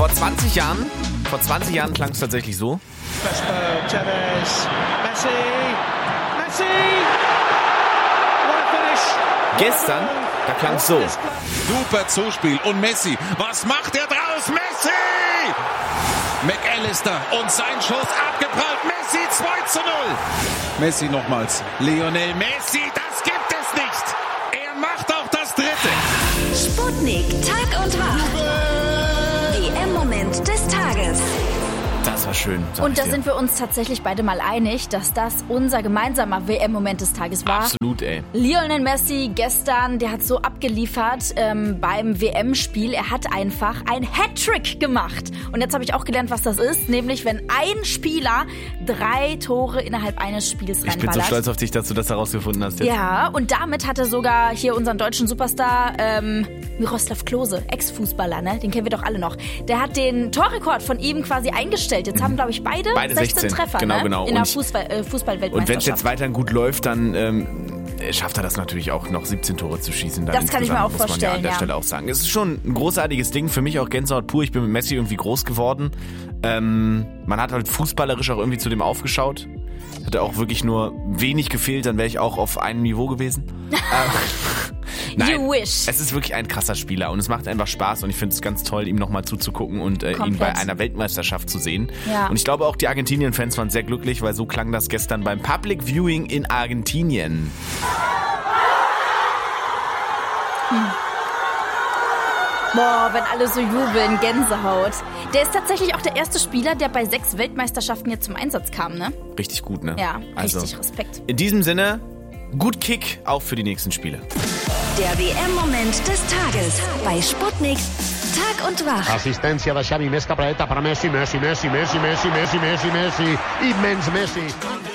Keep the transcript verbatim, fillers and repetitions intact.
Vor zwanzig Jahren, vor zwanzig Jahren klang es tatsächlich so. Vesper, Tevez, Messi, Messi! What a finish! Gestern, da klang es so. Super Zuspiel und Messi. Was macht er draus? Messi! McAllister und sein Schuss abgeprallt. Messi zwei zu null. Messi nochmals. Lionel Messi, das gibt es nicht. Er macht auch das dritte. Sputnik, Tag und Wach. W M-Moment des Tages. Das war schön. sag Und ich da dir. sind wir uns tatsächlich beide mal einig, dass das unser gemeinsamer W M-Moment des Tages war. Absolut, ey. Lionel Messi gestern, der hat so abgeliefert ähm, beim W M-Spiel. Er hat einfach ein Hattrick gemacht. Und jetzt habe ich auch gelernt, was das ist. Nämlich, wenn ein Spieler drei Tore innerhalb eines Spiels Ich bin so reinballert. stolz auf dich, dass du das herausgefunden hast jetzt. Ja, und damit hat er sogar hier unseren deutschen Superstar ähm, Miroslav Klose, Ex-Fußballer, ne? Den kennen wir doch alle noch. Der hat den Torrekord von ihm quasi eingestellt. Jetzt haben, glaube ich, beide, Beide sechzehn, sechzehn. Treffer, Genau, ne? genau. In der Und- Fußball, äh, Fußball-Weltmeisterschaft. Und wenn es jetzt weiterhin gut läuft, dann ähm, schafft er das natürlich auch noch siebzehn Tore zu schießen. Dann Das kann ich mir insgesamt, auch muss man ja vorstellen, an der ja. Stelle auch sagen. Es ist schon ein großartiges Ding. Für mich auch Gänsehaut pur. Ich bin mit Messi irgendwie groß geworden. Ähm, man hat halt fußballerisch auch irgendwie zu dem aufgeschaut. Hätte auch wirklich nur wenig gefehlt, dann wäre ich auch auf einem Niveau gewesen. ähm, Nein, You wish. es ist wirklich ein krasser Spieler und es macht einfach Spaß und ich finde es ganz toll, ihm nochmal zuzugucken und äh, ihn Komplett. bei einer Weltmeisterschaft zu sehen. Ja. Und ich glaube auch die Argentinien-Fans waren sehr glücklich, weil so klang das gestern beim Public Viewing in Argentinien. Boah, wenn alle so jubeln, Gänsehaut. Der ist tatsächlich auch der erste Spieler, der bei sechs Weltmeisterschaften jetzt zum Einsatz kam, ne? Richtig gut, ne? Ja, Also, richtig Respekt. in diesem Sinne, gut Kick auch für die nächsten Spiele. Der W M-Moment des Tages bei Sputnik. Tag und Wach. Assistència de Xavi, més cap dreta per Messi, Messi, Messi, Messi, Messi, Messi, Messi, Messi, immens Messi.